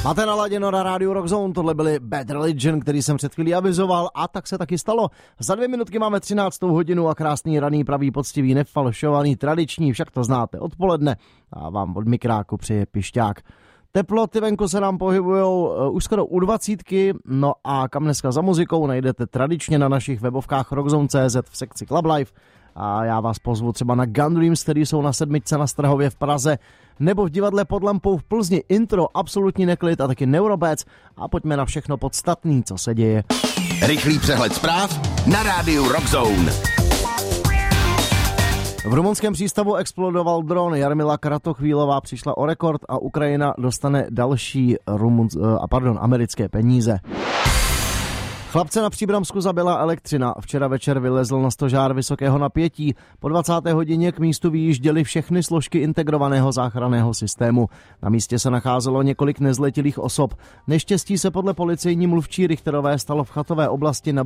Máte naladěno na rádiu Rockzone, tohle byly Bad Religion, který jsem před chvílí avizoval a tak se taky stalo. Za 2 minutky máme 13. hodinu a krásný raný, pravý, poctivý, nefalšovaný, tradiční, však to znáte, odpoledne a vám od mikráku přeje Pišťák. Teploty venku se nám pohybujou už skoro u 20, no a kam dneska za muzikou najdete tradičně na našich webovkách rockzone.cz v sekci Club Life. A já vás pozvu třeba na Gun Dreams, který jsou na 7 na Strahově v Praze, nebo v divadle Pod lampou v Plzni intro, absolutní neklid a taky Neurobec. A pojďme na všechno podstatný, co se děje. Rychlý přehled zpráv na rádiu Rockzone. V rumunském přístavu explodoval dron. Jarmila Kratochvílová přišla o rekord a Ukrajina dostane další americké peníze. Chlapce na Příbramsku zabila elektřina. Včera večer vylezl na stožár vysokého napětí. Po 20. hodině k místu vyjížděly všechny složky integrovaného záchranného systému. Na místě se nacházelo několik nezletilých osob. Neštěstí se podle policejní mluvčí Richterové stalo v Chatové oblasti na